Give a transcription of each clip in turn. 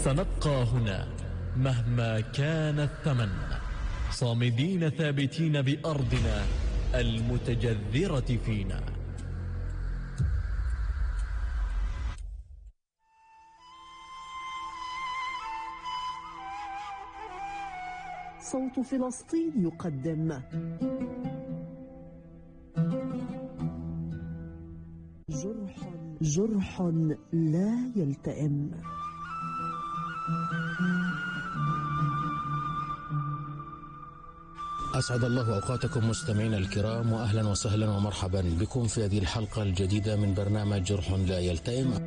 سنبقى هنا مهما كان الثمن، صامدين ثابتين بأرضنا المتجذرة فينا. صوت فلسطين يقدم جرح لا يلتئم. أسعد الله أوقاتكم مستمعين الكرام، وأهلا وسهلا ومرحبا بكم في هذه الحلقة الجديدة من برنامج جرح لا يلتئم.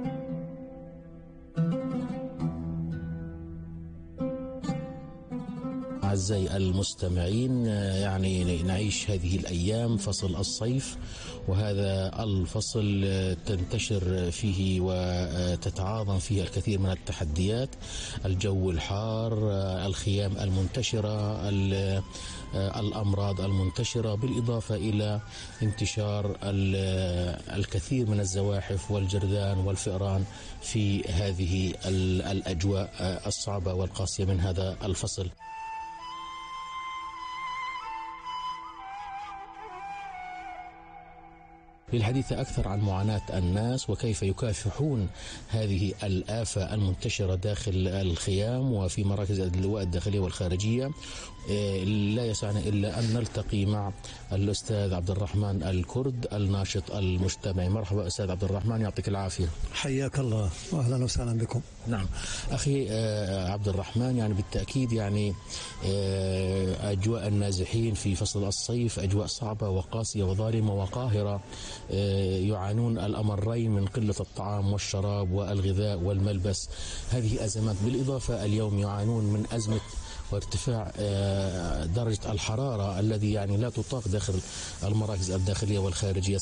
أعزائي المستمعين، يعني نعيش هذه الأيام فصل الصيف، وهذا الفصل تنتشر فيه وتتعاظم فيه الكثير من التحديات: الجو الحار، الخيام المنتشرة، الأمراض المنتشرة، بالإضافة إلى انتشار الكثير من الزواحف والجرذان والفئران في هذه الأجواء الصعبة والقاسية من هذا الفصل. للحديث أكثر عن معاناة الناس وكيف يكافحون هذه الآفة المنتشرة داخل الخيام وفي مراكز اللواء الداخلية والخارجية، لا يسعنا إلا أن نلتقي مع الأستاذ عبد الرحمن الكرد، الناشط المجتمعي. مرحبا أستاذ عبد الرحمن، يعطيك العافية. حياك الله وأهلا وسهلا بكم. نعم أخي عبد الرحمن، يعني بالتأكيد يعني أجواء النازحين في فصل الصيف أجواء صعبة وقاسية وظالمة وقاهرة، يعانون الأمرين من قلة الطعام والشراب والغذاء والملبس. هذه أزمات، بالإضافة اليوم يعانون من أزمة وارتفاع درجة الحرارة الذي يعني لا تطاق داخل المراكز الداخلية والخارجية.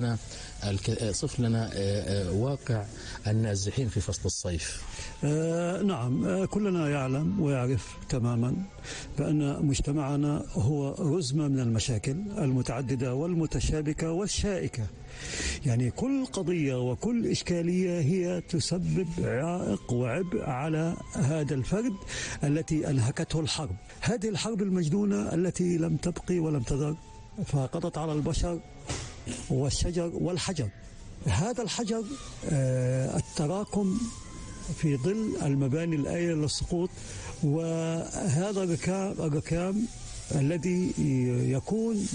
صف لنا واقع النازحين في فصل الصيف. نعم، كلنا يعلم ويعرف تماما بأن مجتمعنا هو رزمة من المشاكل المتعددة والمتشابكة والشائكة. يعني كل قضية وكل إشكالية هي تسبب عائق وعبء على هذا الفرد التي أنهكته الحرب، هذه الحرب المجنونة التي لم تبقي ولم تذر، فقضت على البشر والشجر والحجر. هذا الحجر التراكم في ظل المباني الآيلة للسقوط، وهذا الركام الذي يكون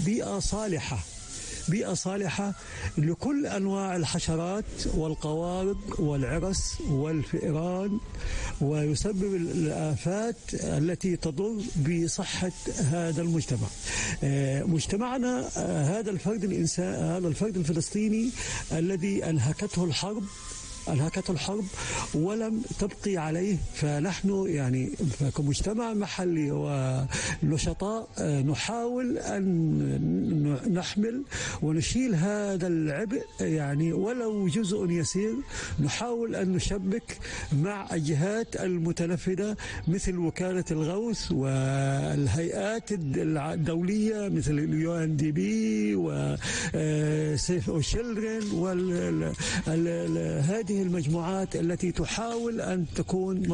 بيئة صالحة لكل أنواع الحشرات والقوارض والعرس والفئران، ويسبب الآفات التي تضر بصحة هذا المجتمع. مجتمعنا هذا الفرد الفلسطيني الذي أنهكته الحرب ولم تبقي عليه، فنحن يعني كمجتمع محلي ونشطاء نحاول أن نحمل ونشيل هذا العبء، يعني ولو جزء يسير. نحاول أن نشبك مع الجهات المتنفذة مثل وكالة الغوث والهيئات الدولية مثل UNDP وسيف أو شيلدرن هذه المجموعات التي تحاول أن تكون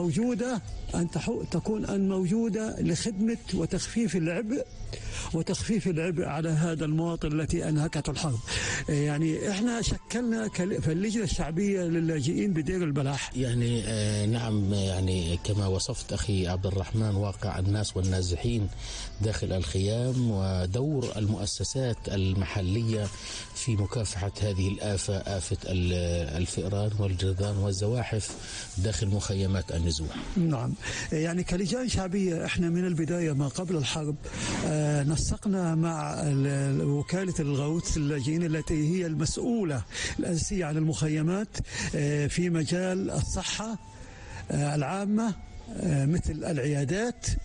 موجودة لخدمة وتخفيف العبء على هذا المواطن التي أنهكته الحرب. يعني احنا شكلنا في اللجنة الشعبية للاجئين بدير البلاح. يعني نعم، يعني كما وصفت أخي عبد الرحمن واقع الناس والنازحين داخل الخيام، ودور المؤسسات المحلية في مكافحة هذه الآفة، آفة الفئران والجرذان والزواحف داخل مخيمات النزوح. نعم، يعني كلجان شعبية احنا من البداية ما قبل الحرب نسقنا مع وكالة الغوث اللاجئين التي هي المسؤولة الأساسية عن المخيمات في مجال الصحة العامة مثل العيادات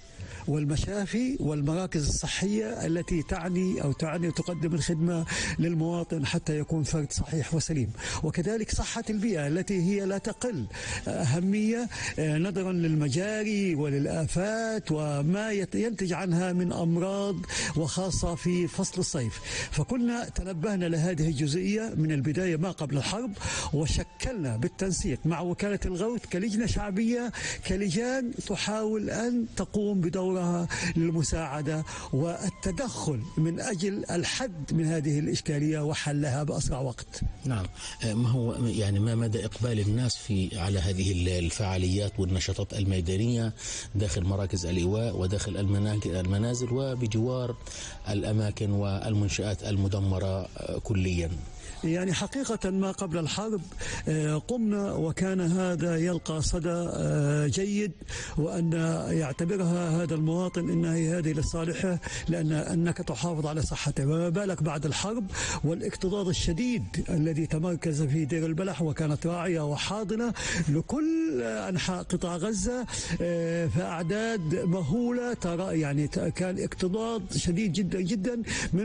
والمشافي والمراكز الصحية التي تعني وتقدم الخدمة للمواطن حتى يكون فرد صحيح وسليم. وكذلك صحة البيئة التي هي لا تقل أهمية نظرا للمجاري وللآفات وما ينتج عنها من أمراض، وخاصة في فصل الصيف. فكنا تنبهنا لهذه الجزئية من البداية ما قبل الحرب، وشكلنا بالتنسيق مع وكالة الغوث كلجنة شعبية، كلجان تحاول أن تقوم بدورها للمساعدة والتدخل من أجل الحد من هذه الإشكالية وحلها بأسرع وقت. نعم. ما هو يعني ما مدى إقبال الناس على هذه الفعاليات والنشاطات الميدانية داخل مراكز الإيواء وداخل المنازل وبجوار الأماكن والمنشآت المدمرة كليا؟ يعني حقيقة ما قبل الحرب قمنا وكان هذا يلقى صدى جيد، وأن يعتبرها هذا المواطن أنها هذه لصالحه، أنك تحافظ على صحته. وما بالك بعد الحرب والاكتظاظ الشديد الذي تمركز في دير البلح، وكانت راعية وحاضنة لكل أنحاء قطاع غزة فأعداد مهولة. ترى يعني كان اكتظاظ شديد جدا جدا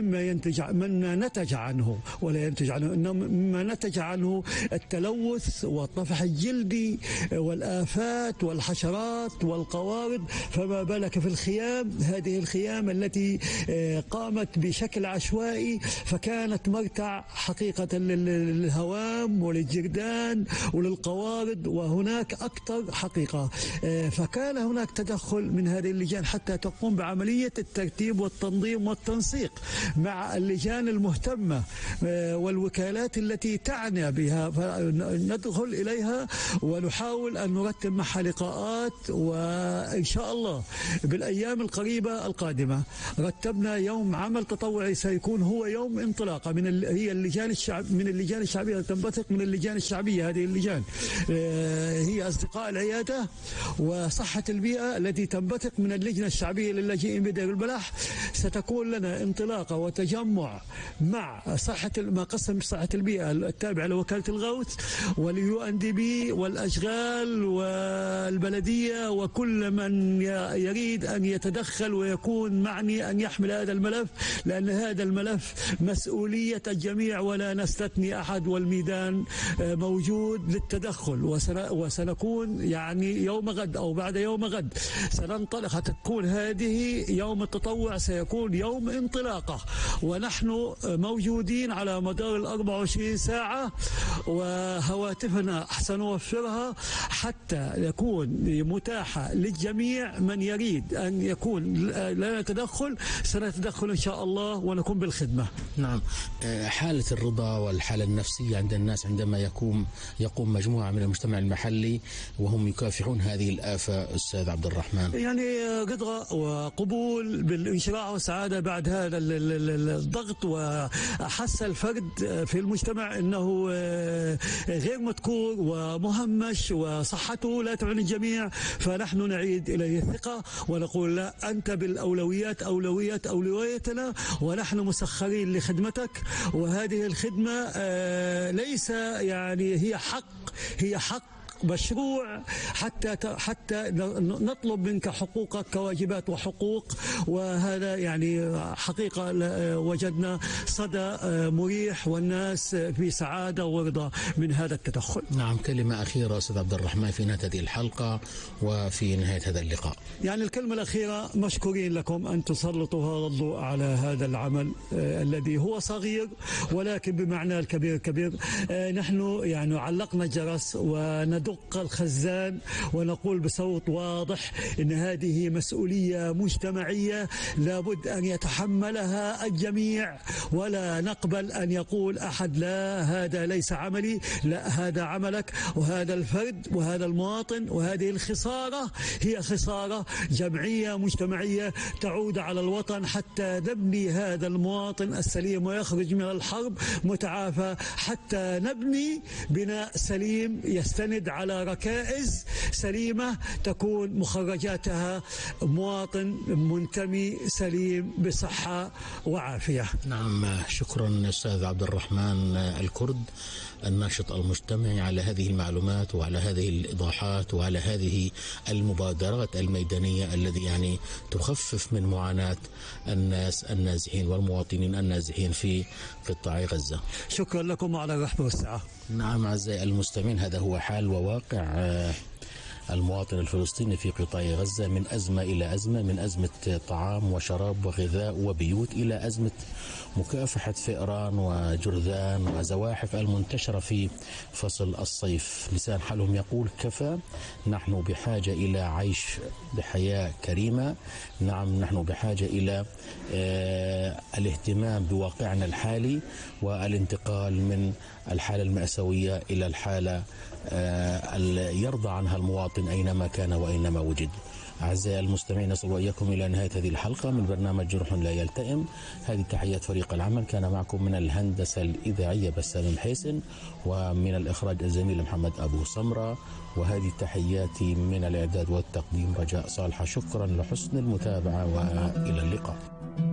مما نتج عنه، ولا ينتج عنه، مما نتج عنه التلوث والطفح الجلدي والآفات والحشرات والقوارض. فما بالك في الخيام، هذه الخيام التي قامت بشكل عشوائي، فكانت مرتع حقيقة للهوام وللجردان وللقوارض، وهناك أكثر حقيقة. فكان هناك تدخل من هذه اللجان حتى تقوم بعملية الترتيب والتنظيم والتنسيق مع اللجان المهتمة والوكالات التي تعنى بها، فندخل إليها ونحاول أن نرتب معها لقاءات. وإن شاء الله بالأيام القريبة القادمة رتبنا يوم عمل تطوعي سيكون هو يوم انطلاقة من اللجان الشعبية، تنبثق من اللجان الشعبية. هذه اللجان هي أصدقاء العيادة وصحة البيئة التي تنبثق من اللجنة الشعبية للاجئين بدير البلح. ستكون لنا انطلاقة وتجمع مع قسم صحة البيئة التابع لوكالة الغوث والUNDP والأشغال والبلدية وكل من يريد أن يتدخل ويكون معني أن يحمل هذا الملف، لأن هذا الملف مسؤولية الجميع ولا نستثني أحد، والميدان موجود للتدخل. وسنكون يعني يوم غد أو بعد يوم غد سننطلق، هتكون هذه يوم التطوع، سيكون يوم انطلاقة، ونحن موجودين على مدار 24 ساعة، وهواتفنا سنوفرها حتى يكون متاحة للجميع. من يريد أن يكون لنا تدخل سنتدخل إن شاء الله ونكون بالخدمة. نعم. حالة الرضا والحالة النفسية عند الناس عندما يقوم مجموعة من المجتمع المحلي وهم يكافحون هذه الآفة، أستاذ عبد الرحمن؟ يعني رضا وقبول بالانشراح والسعادة بعد هذا الضغط، وأحس الفرد في المجتمع أنه غير مذكور ومهمش وصحته لا تعني الجميع. فنحن نعيد إليه الثقة ونقول لا، أنت بالأولويات أولويتنا، ونحن مسخرين لخدمتك. وهذه الخدمة ليس يعني هي حق مشروع حتى نطلب منك حقوقك كواجبات وحقوق. وهذا يعني حقيقة وجدنا صدى مريح، والناس في سعادة ورضا من هذا التدخل. نعم. كلمة أخيرة أستاذ عبد الرحمن في نهاية هذه الحلقة وفي نهاية هذا اللقاء. يعني الكلمة الأخيرة، مشكورين لكم أن تسلطوا هذا الضوء على هذا العمل الذي هو صغير ولكن بمعنى الكبير. نحن يعني علقنا الجرس وندق الخزان ونقول بصوت واضح إن هذه مسؤولية مجتمعية لابد أن يتحملها الجميع، ولا نقبل أن يقول أحد لا هذا ليس عملي، لا هذا عملك، وهذا الفرد وهذا المواطن. وهذه الخسارة هي خسارة جمعية مجتمعية تعود على الوطن حتى نبني هذا المواطن السليم ويخرج من الحرب متعافى، حتى نبني بناء سليم يستند على ركائز سليمة تكون مخرجاتها مواطن منتمي سليم بصحة وعافية. نعم، شكرا أستاذ عبد الرحمن الكرد الناشط المجتمعي على هذه المعلومات وعلى هذه الإيضاحات وعلى هذه المبادرات الميدانية التي يعني تخفف من معاناة الناس النازحين والمواطنين النازحين في قطاع غزة. شكرا لكم على الرحب والسعة. نعم أعزائي المستمعين، هذا هو حال وواقع المواطن الفلسطيني في قطاع غزة، من أزمة إلى أزمة، من أزمة طعام وشراب وغذاء وبيوت إلى أزمة مكافحة فئران وجرذان وزواحف المنتشرة في فصل الصيف. لسان حالهم يقول كفى، نحن بحاجة إلى عيش بحياة كريمة. نعم، نحن بحاجة إلى الاهتمام بواقعنا الحالي والانتقال من الحالة المأساوية إلى الحالة يرضى عنها المواطن أينما كان وأينما وجد. أعزائي المستمعين، نصل وإياكم إلى نهاية هذه الحلقة من برنامج جرح لا يلتئم. هذه تحيات فريق العمل، كان معكم من الهندسة الإذاعية بسام الحيسن، ومن الإخراج الزميل محمد أبو سمرة، وهذه تحياتي من الإعداد والتقديم رجاء صالحة. شكرا لحسن المتابعة وإلى اللقاء.